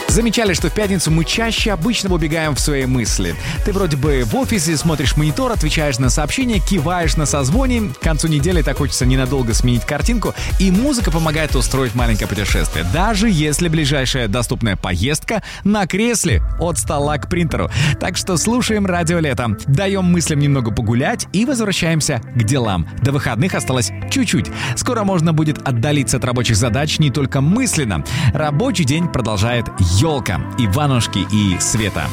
Замечали, что в пятницу мы чаще обычного убегаем в свои мысли. Ты вроде бы в офисе, смотришь монитор, отвечаешь на сообщения, киваешь на созвоне. К концу недели так хочется ненадолго сменить картинку, и музыка помогает устроить маленькое путешествие, даже если ближайшая доступная поездка на кресле от стола к принтеру. Так что слушаем радио лето, даем мыслям немного погулять и возвращаемся к делам. До выходных осталось чуть-чуть. Скоро можно будет отдалиться от рабочих задач не только мысленно. Рабочий день продолжает Ёлка, Иванушки и Света.